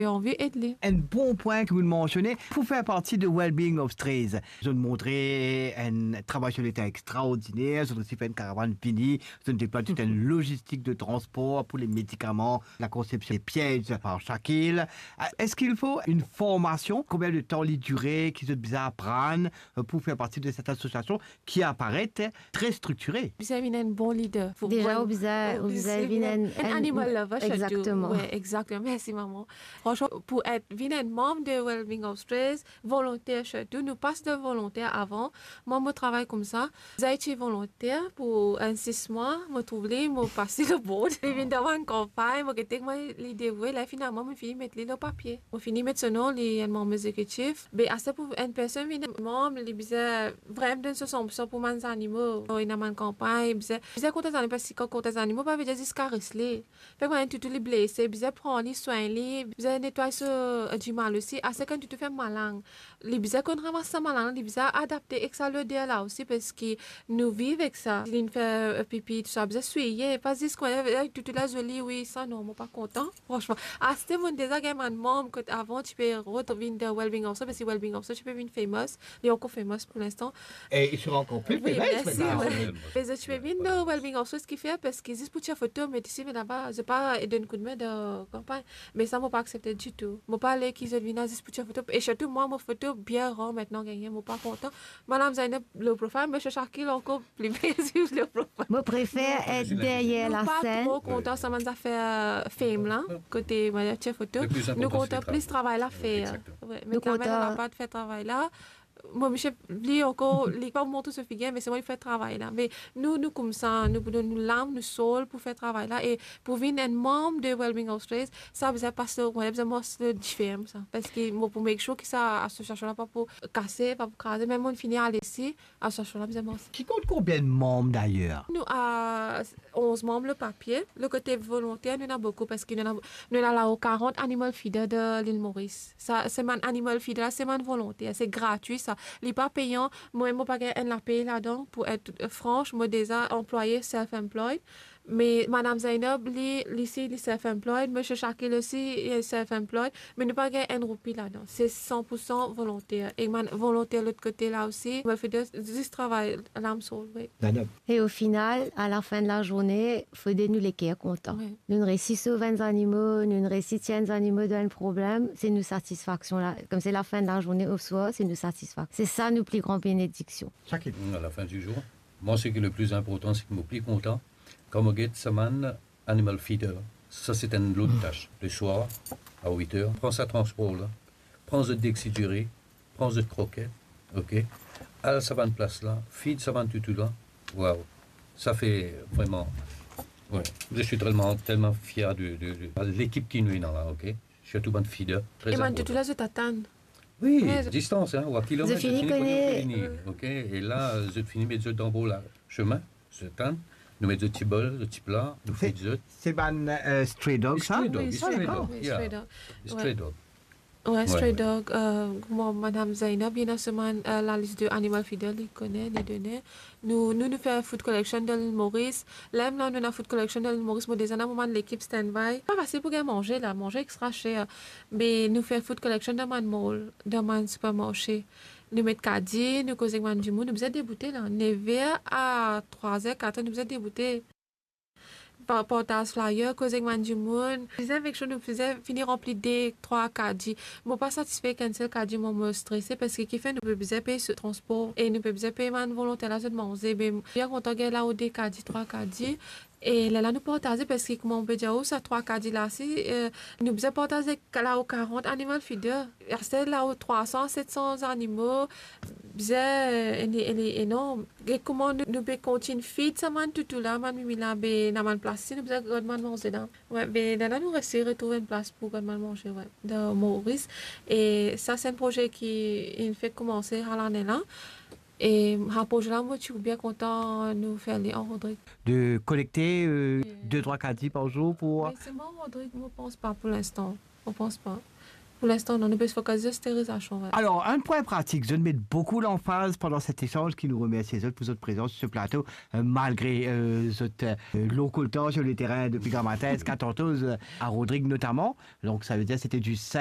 envie d'aider. Un bon point que vous mentionnez, pour faire partie de Wellbeing of Strays. Je vous montrer un travail sur l'état extraordinaire, je aussi fait une caravane finie, je ne pas toute une logistique de transport pour les médicaments, la conception des pièges par chaque île. Est-ce qu'il faut une formation? Combien de temps il durer, qui se bizarre apprendre pour faire partie de cette association qui apparaît très structurée? Vous avez un bon leader. Déjà, vous avez un animal lover. Exactement. Oui, exactement. Merci, maman. Franchement, pour être un membre de Wellbeing of Strays, volontaire chez nous, nous passons de volontaire avant. Moi, je travaille comme ça. J'ai été volontaire pour 6 mois. Je trouve que je passe le bout. Je viens d'avoir une campagne. Je suis dévoué. Là, finalement, je finis de mettre le papier. Je finis de mettre ce nom, les membres exécutifs. Mais à ça, pour une personne, membre, il est vraiment de 100% pour les animaux. Il y a une campagne. Il y a des animaux parce que quand les animaux, pas veut dire qu'ils se caressent. Fait que tu les blesses. Il y a prendre les soins. Il y a nettoyer du mal aussi. À ce quand tu te fais malin. Les bizarres qu'on ramasse ça malin, les bizarres adaptés et que ça le dit là aussi parce que nous vivons avec ça. Il fait pipi, tout ça, bizarre suyer, pas dire qu'on tu la jolie, oui, ça non, moi pas content. Franchement, à ce moment désagrément de membre que avant tu peux retrouver de Wellbeing of Strays parce que Wellbeing of Strays tu peux venir famous, il est encore famous pour l'instant. Et il sera encore plus famous maintenant. Mais tu peux venir de Wellbeing of Strays ce qu'il fait parce qu'ils disent pour ta photo, mais ici mais là-bas, je pas donner un coup de main de campagne, mais ça m'a pas accepté du tout. Moi pas aller qu'ils viennent juste pour ta photo et surtout moi ma photo bien rare maintenant gagné, moi pas content. Madame Zainab le profil, monsieur Shakil encore plus plaisir le profil. Moi préfère être derrière la scène. Pas trop content ça m'a fait fame là côté ma photo. Nous comptons plus travail là faire. Mais quand même on n'a pas de fait travail là. Moi, je lis encore, les pas montrer ce figure, mais c'est moi qui fais travail là. Mais nous comme ça, nous l'âme, nous sol pour faire travail là. Et pour venir un membre de Wellbeing of Strays, ça vous a passé, on a besoin de différent ça. Parce que moi, pour make sure que ça, association là, pas pour casser, pas pour craser, même on finit à laisser, association là, besoin Qui compte combien de membres d'ailleurs? Nous, à 11 membres le papier. Le côté volontaire, nous en avons beaucoup parce que nous avons là 40 animal feeder de l'île Maurice. Ça, c'est mon animal feeder, c'est mon volontaire, c'est gratuit ça. Il n'est pas payant. Moi, je n'ai pas la paye là-dedans. Pour être franche, moi, déjà employé self-employed. Mais Madame Zainab, ici, il est self-employed. Monsieur Shakil aussi, il est self-employed. Mais nous pas un roupie là-dedans. C'est 100% volontaire. Et volontaire de l'autre côté là aussi. On fait du travail à l'âme soul, oui. Et au final, à la fin de la journée, il faut nous les care contents. Oui. Nous réussissons 20 animaux, nous réussissons 10 animaux d'un problème. C'est une satisfaction là. Comme c'est la fin de la journée au soir, c'est une satisfaction. C'est ça nos plus grandes bénédictions. À la fin du jour, moi, ce qui est le plus important, c'est que je suis plus content. Quand je get Saman Animal Feeder, ça c'est une autre tâche. Le soir, à 8h, prends sa transport là, prends ce dexiduré, prends ce croquette, ok? À la savane place là, feed Saman tutu là, waouh, ça fait vraiment. Ouais. Je suis tellement fier de l'équipe qui nous est là, ok? Surtout un feeder. Et man tutu là, je t'attends. Oui, distance, hein, ou à kilomètre. Je finis connaître. Ok, et là, je finis mes œufs d'en haut là, chemin, je t'attends. Nous mettons des petits bols, des petits plats, nous faisons des œufs. C'est un stray dog, ça? Oui, stray dog. Stray dog. Ouais, stray dog. Moi, Madame Zainab, il y a seulement la liste de animal feeder, il connaît, les données. Nous faisons food collection de l'île Maurice. Là, nous avons food collection de l'île Maurice. Moi, déjà, moment de l'équipe stand-by. Pas facile pour manger, là, manger extra cher. Mais nous faisons food collection de mon mall, de mon supermarché. Nous mettons caddie, nous causons du monde, nous faisons débouter, là. 9h à 3h, 4h, nous faisons débouter. Portage flyer, causing man du monde. Faisais avec chose, nous faisait finir rempli des 3 caddies. Moi, pas satisfait qu'un seul caddie m'a stressé parce que qui fait, nous peut bien payer ce transport et nous peut bien payer man volontaire là, de manger. Bien content qu'elle a des caddies, 3 caddies. Et là, nous partageons parce que, comment on peut dire, ça 3 caddies là, nous faisons partager là aux 40 animal feeder. C'est là aux 300, 700 animaux. Elle est énorme. Et comment nous pouvons continuer feed ça, man, tout là, man, là, dans ma place, nous pouvons manger là. Ouais, mais là, nous restons retrouver une place pour manger, ouais, de Maurice. Et ça, c'est un projet qui fait commencer à l'année là. Et à projet là, moi, je suis bien content de nous faire les en Rodrigue. De collecter 2-3 caddies par jour pour. Mais c'est moi, Rodrigue, je ne pense pas pour l'instant. On ne pense pas. Pour l'instant, on ne peut se focaliser sur la stérilisation. Ouais. Alors, un point pratique, je mets beaucoup l'emphase pendant cet échange qui nous remercie pour votre présence sur ce plateau, malgré votre long coltant sur le terrain depuis grand matin, 14 à Rodrigue notamment. Donc, ça veut dire que c'était du